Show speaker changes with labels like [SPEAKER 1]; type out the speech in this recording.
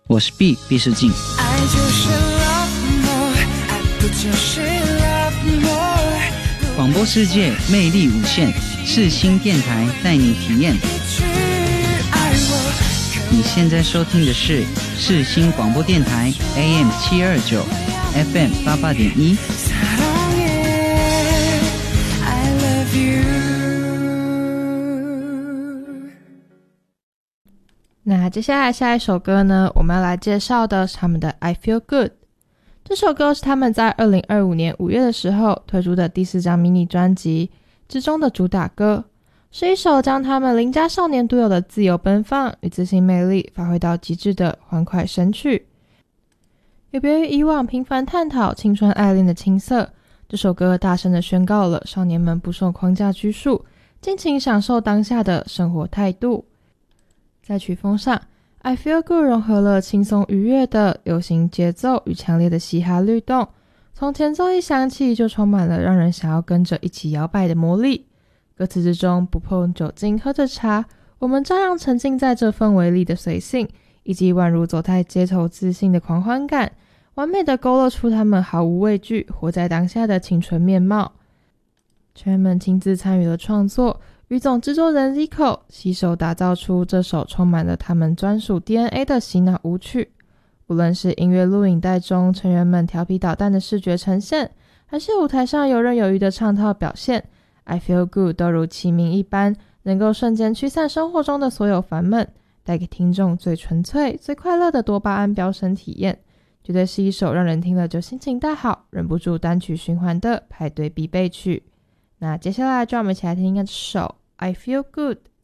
[SPEAKER 1] 我是毕世敬。
[SPEAKER 2] 爱就是 love more， 爱不就是 love more。
[SPEAKER 1] 广播世界魅力无限，世新电台带你体验。你现在收听的是世新广播电台 AM 729 FM 88.1。
[SPEAKER 3] 那接下来下一首歌呢，我们要来介绍的是他们的 I Feel Good。 这首歌是他们在2025年5月的时候推出的第4张迷你专辑之中的主打歌，是一首将他们邻家少年独有的自由奔放与自信魅力发挥到极致的欢快神曲。有别于以往频繁探讨青春爱恋的青涩，这首歌大声地宣告了少年们不受框架拘束，尽情享受当下的生活态度。在曲风上， I Feel Good 融合了轻松愉悦的流行节奏与强烈的嘻哈律动，从前奏一响起就充满了让人想要跟着一起摇摆的魔力。歌词之中不碰酒精喝着茶，我们照样沉浸在这氛围里的随性，以及宛如走在街头自信的狂欢感，完美的勾勒出他们毫无畏惧活在当下的青春面貌。成员们亲自参与了创作，与总制作人 Zico 携手打造出这首充满了他们专属 DNA 的洗脑舞曲。无论是音乐录影带中成员们调皮捣蛋的视觉呈现，还是舞台上游刃有余的唱跳表现， I Feel Good 都如其名一般，能够瞬间驱散生活中的所有烦闷，带给听众最纯粹最快乐的多巴胺飙升体验，绝对是一首让人听了就心情大好，忍不住单曲循环的派对必备曲。那接下来就让我们一起来听这首 I Feel Good。